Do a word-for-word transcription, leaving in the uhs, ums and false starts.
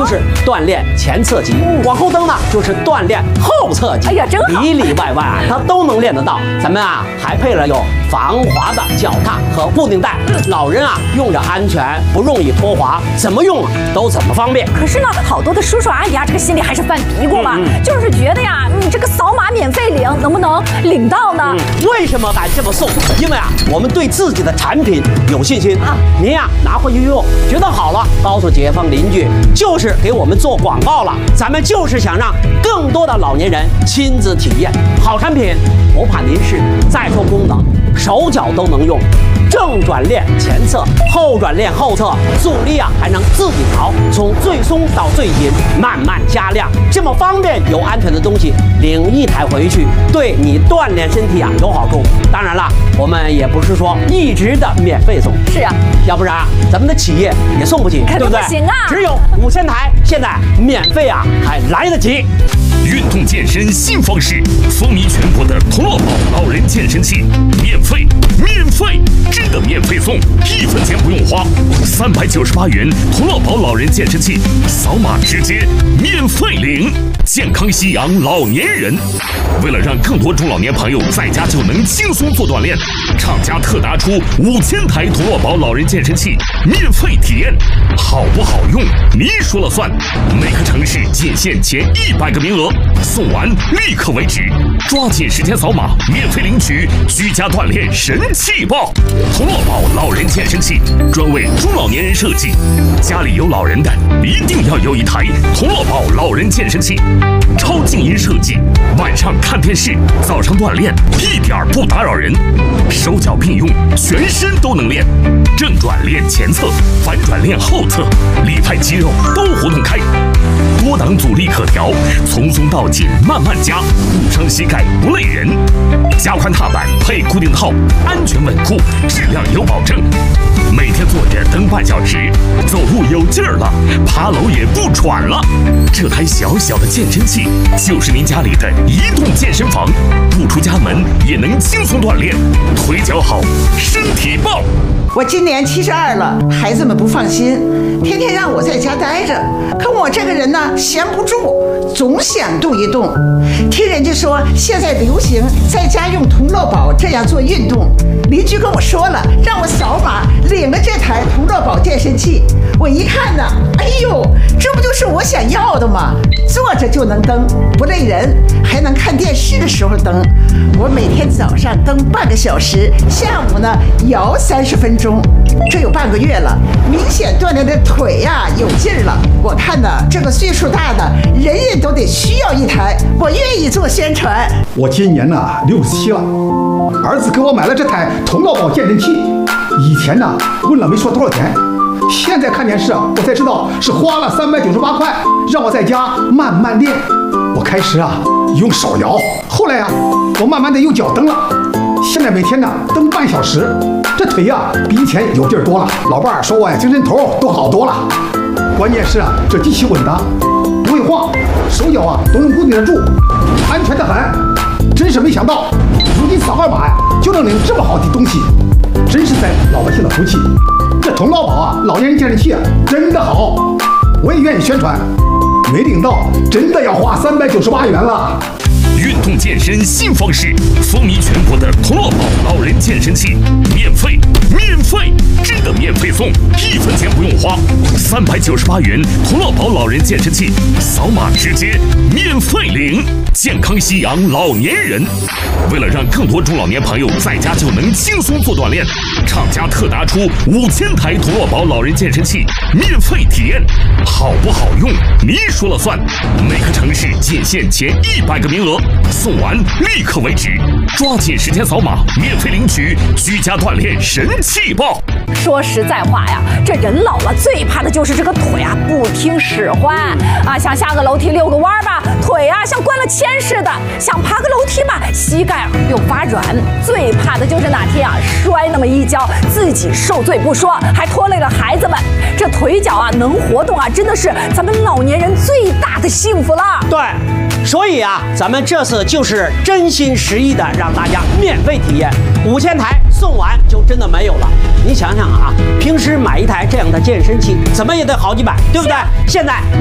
就是锻炼前侧肌，往后蹬呢就是锻炼后侧肌。哎呀，真好，里里外外啊，它都能练得到。咱们啊还配了有防滑的脚踏和固定带，老人啊用着安全，不容易脱滑，怎么用啊都怎么方便。 可是呢，好多的叔叔阿姨啊，这个心里还是犯嘀咕嘛，嗯嗯、就是觉得呀，你这个扫码免费领，能不能领到呢？ 嗯、为什么敢这么送？因为啊，我们对自己的产品有信心啊。您呀拿回去用，觉得好了，告诉街坊邻居，就是给我们做广告了。咱们就是想让更多的老年人亲自体验好产品，不怕您是再说功能，手脚都能用。正转练前侧，后转练后侧，阻力啊还能自己调，从最松到最紧，慢慢加量，这么方便又安全的东西，领一台回去，对你锻炼身体啊有好处。当然了，我们也不是说一直的免费送， 是啊， 要不然啊咱们的企业也送不起，对不对？ 不行啊， 只有五千台，现在免费啊还来得及。 运动健身新方式，风靡全国的童乐宝老人健身器，免费，免费，真的免费送，一分钱不用花，三百九十八元童乐宝老人健身器，扫码直接免费领，健康夕阳老年人。为了让更多中老年朋友在家就能轻松做锻炼，厂家特拿出五千台童乐宝老人健身器，免费体验，好不好用您说了算。每个城市仅限前一百个名额，送完立刻为止，抓紧时间扫码，免费领取居家锻炼神器包。童乐宝老人健身器专为中老年人设计，家里有老人的一定要有一台童乐宝老人健身器，超静音设计，晚上看电视，早上锻炼一点不打扰人，手脚并用，全身都能练，正转练前侧，反转练后侧，里派肌肉都活动开，多档阻力可调，从松到紧慢慢加，不伤膝盖不累人，加宽踏板配固定套，安全稳固，质量有保证。每天坐着蹬半小时，走路有劲儿了，爬楼也不喘了。这台小小的健身器就是您家里的移动健身房，不出家门也能轻松锻炼，腿脚好，身体棒。 我今年七十二了，孩子们不放心，天天让我在家待着。可我这个人呢，闲不住，总想动一动。听人家说现在流行在家用童乐宝这样做运动，邻居跟我说了，让我扫码领了这台童乐宝健身器。我一看呢，哎呦，这不就是我想要的吗？坐着就能蹬，不累人，还能看电视的时候蹬。我每天早上蹬半个小时，下午呢摇三十分钟，这有半个月了，明显锻炼的腿呀、啊、有劲儿了。我看呢，这个岁数大的人人都得需要一台，我愿意做宣传。 我今年呢六十七了，儿子给我买了这台童乐宝健身器，以前呢问了没说多少钱，现在看电视啊，我才知道是花了三百九十八块，让我在家慢慢练。我开始啊用手摇，后来啊我慢慢的用脚蹬了，现在每天呢蹬半小时，这腿呀、啊、比以前有劲儿多了。老伴儿说我呀精神头都好多了。关键是啊这机器稳当，不会晃，手脚啊都能固定得住，安全的很。真是没想到，如今扫二码呀就能领这么好的东西，真是在老百姓的福气。这童乐宝啊老年人健身器啊真的好，我也愿意宣传。没领到，真的要花三百九十八元了。 运动健身新方式，风靡全国的童乐宝老人健身器，免费，免费，真的免费送，一分钱不用花，三百九十八元童乐宝老人健身器，扫码直接免费领，健康夕阳老年人。为了让更多中老年朋友在家就能轻松做锻炼，厂家特拿出五千台童乐宝老人健身器，免费体验，好不好用您说了算。每个城市仅限前一百个名额，送完立刻为止，抓紧时间扫码，免费领取居家锻炼神器包。 说实在话呀，这人老了最怕的就是这个腿啊不听使唤啊，想下个楼梯遛个弯吧，腿啊像灌了铅似的；想爬个楼梯吧，膝盖啊又发软。最怕的就是哪天啊摔那么一跤，自己受罪不说，还拖累了孩子们。这腿脚啊能活动啊，真的是咱们老年人最大的幸福了。 对。所以啊，咱们这次就是真心实意的让大家免费体验，五千台送完就真的没有了。你想想啊，平时买一台这样的健身器，怎么也得好几百，对不对？现在